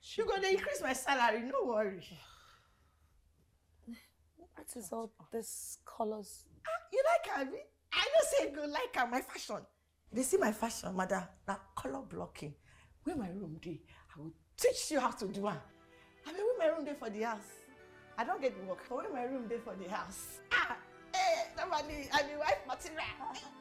You go to increase my salary, no worry. What is all this colors? You like Abby? I know say you go like my fashion. They see my fashion, madam, that color blocking. Where my room dey, I will teach you how to do it. I mean, where my room dey for the house. I don't get the work, but where my room dey for the house. Nobody, I be wife material.